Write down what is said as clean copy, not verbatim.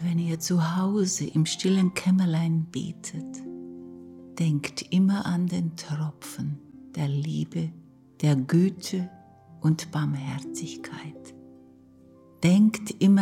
Wenn ihr zu Hause im stillen Kämmerlein betet, denkt immer an den Tropfen der Liebe, der Güte und Barmherzigkeit. Denkt immer